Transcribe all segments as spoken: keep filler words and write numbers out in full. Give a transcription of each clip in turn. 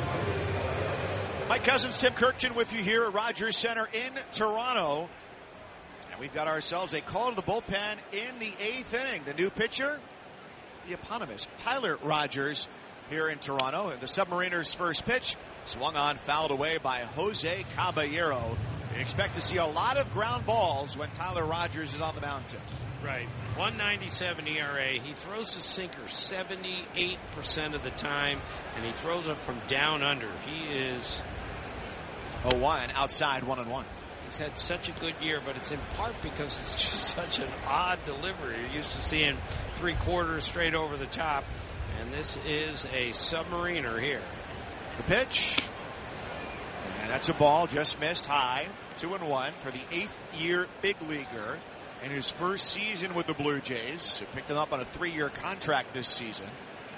Mike Cousins, Tim Kirkton with you here at Rogers Center in Toronto. And we've got ourselves a call to the bullpen in the eighth inning. The new pitcher, the eponymous Tyler Rogers here in Toronto. And the Submariners' first pitch swung on, fouled away by Jose Caballero. You expect to see a lot of ground balls when Tyler Rogers is on the mound today. Right. one ninety-seven E R A. He throws his sinker seventy-eight percent of the time, and he throws it from down under. He is oh one outside, one and one. He's had such a good year, but it's in part because it's just such an odd delivery. You're used to seeing three quarters straight over the top, and this is a Submariner here. The pitch, and that's a ball just missed high. Two and one for the eighth year big leaguer in his first season with the Blue Jays. Who picked him up on a three-year contract this season.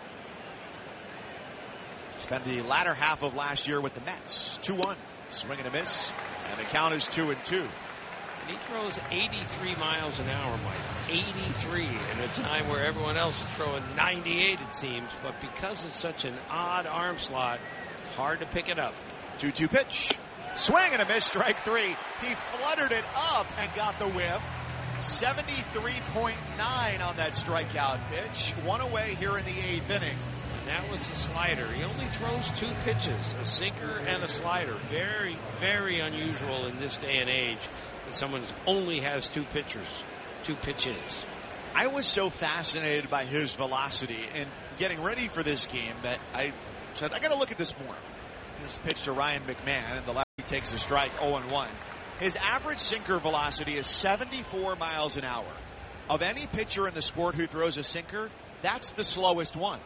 Spent the latter half of last year with the Mets. two one, swing and a miss, and the count is two and two. And he throws eighty-three miles an hour, Mike. eighty-three in a time where everyone else is throwing ninety-eight, it seems. But because it's such an odd arm slot, it's hard to pick it up. two two pitch. Swing and a miss, strike three. He fluttered it up and got the whiff. seventy-three point nine on that strikeout pitch. One away here in the eighth inning. And that was a slider. He only throws two pitches, a sinker and a slider. Very, very unusual in this day and age that someone only has two pitchers, two pitches. I was so fascinated by his velocity and getting ready for this game that I said, I got to look at this more. This pitch to Ryan McMahon, and the lefty takes a strike, oh and one. His average sinker velocity is seventy-four miles an hour. Of any pitcher in the sport who throws a sinker, that's the slowest one.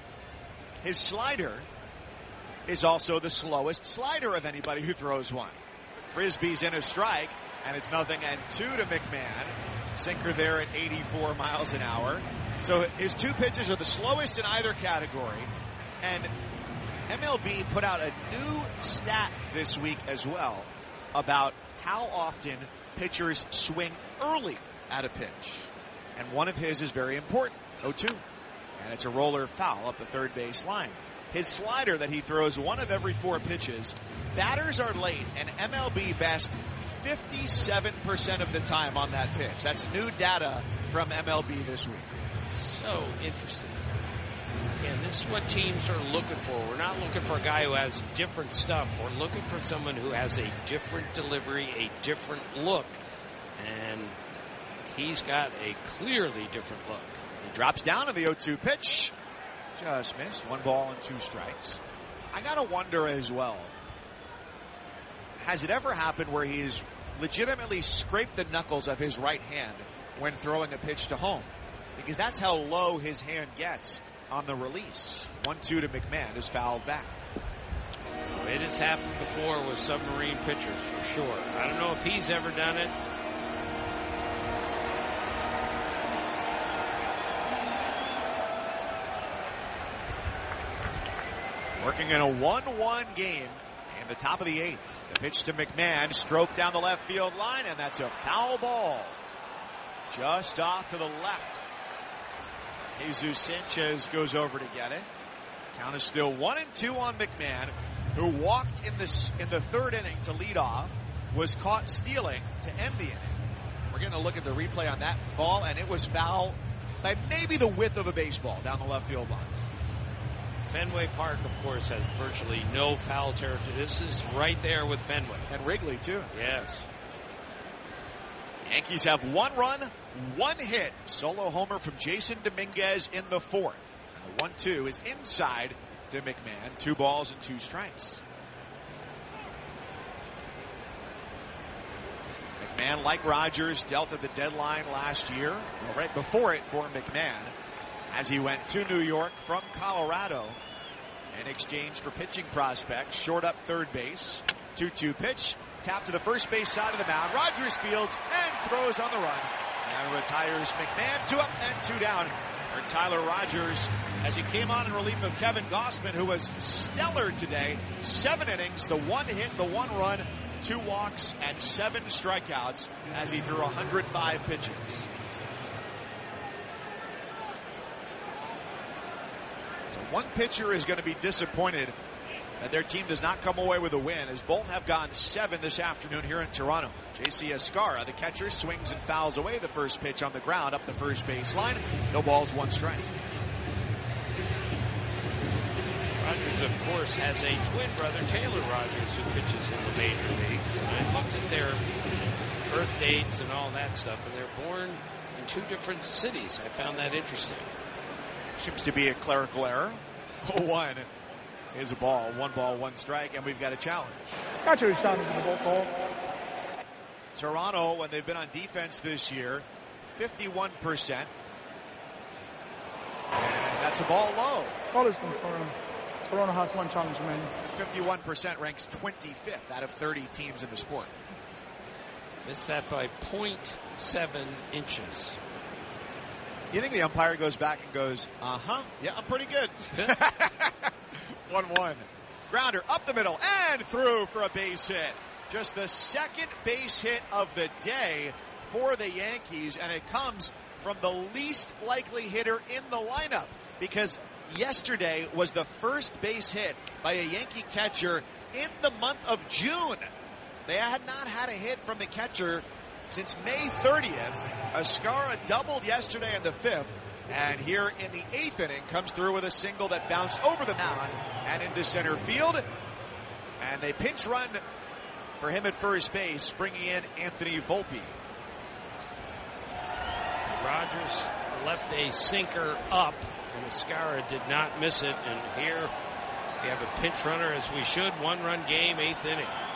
His slider is also the slowest slider of anybody who throws one. Frisbee's in a strike, and it's nothing and two to McMahon. Sinker there at eighty-four miles an hour. So his two pitches are the slowest in either category. And M L B put out a new stat this week as well about how often pitchers swing early at a pitch. And one of his is very important, oh two. And it's a roller foul up the third base line. His slider that he throws one of every four pitches, batters are late, and M L B best fifty-seven percent of the time on that pitch. That's new data from M L B this week. So interesting. And this is what teams are looking for. We're not looking for a guy who has different stuff. We're looking for someone who has a different delivery, a different look. And he's got a clearly different look. He drops down to the oh two pitch. Just missed. One ball and two strikes. I got to wonder as well, has it ever happened where he's legitimately scraped the knuckles of his right hand when throwing a pitch to home? Because that's how low his hand gets on the release. one two to McMahon is fouled back. It has happened before with Submarine pitchers, for sure. I don't know if he's ever done it. Working in a one one game in the top of the eighth. The pitch to McMahon, stroked down the left field line, and that's a foul ball. Just off to the left. Jesus Sanchez goes over to get it. Count is still one and two on McMahon, who walked in this in the third inning to lead off, was caught stealing to end the inning. We're going to look at the replay on that ball, and it was foul by maybe the width of a baseball down the left field line. Fenway Park, of course, has virtually no foul territory. This is right there with Fenway. And Wrigley, too. Yes. Yankees have one run, one hit. Solo homer from Jason Dominguez in the fourth. And the one two is inside to McMahon. Two balls and two strikes. McMahon, like Rogers, dealt at the deadline last year. Well, right before it for McMahon, as he went to New York from Colorado in exchange for pitching prospects. Short up third base. two two pitch. Tap to the first base side of the mound. Rogers fields and throws on the run. And retires McMahon. Two up and two down for Tyler Rogers as he came on in relief of Kevin Gausman, who was stellar today. Seven innings, the one hit, the one run, two walks, and seven strikeouts as he threw one hundred five pitches. So one pitcher is going to be disappointed And their team does not come away with a win, as both have gone seven this afternoon here in Toronto. J C Escarra, the catcher, swings and fouls away the first pitch on the ground up the first baseline. No balls, one strike. Rogers, of course, has a twin brother, Taylor Rogers, who pitches in the major leagues. And I looked at their birth dates and all that stuff, and they're born in two different cities. I found that interesting. Seems to be a clerical error. oh one is a ball. One ball, one strike, and we've got a challenge. Catcher is challenging the ball. Toronto, when they've been on defense this year, fifty-one percent. And that's a ball low. Ball is confirmed. Toronto has one challenge remaining. fifty-one percent, ranks twenty-fifth out of thirty teams in the sport. Missed that by point seven inches. You think the umpire goes back and goes, uh-huh, yeah, I'm pretty good. one one. Grounder up the middle and through for a base hit. Just the second base hit of the day for the Yankees, and it comes from the least likely hitter in the lineup, because yesterday was the first base hit by a Yankee catcher in the month of June. They had not had a hit from the catcher since May thirtieth. Escarra doubled yesterday in the fifth, and here in the eighth inning comes through with a single that bounced over the mound and into center field. And a pinch run for him at first base, bringing in Anthony Volpe. Rogers left a sinker up, and Escarra did not miss it. And here we have a pinch runner, as we should. One-run game, eighth inning.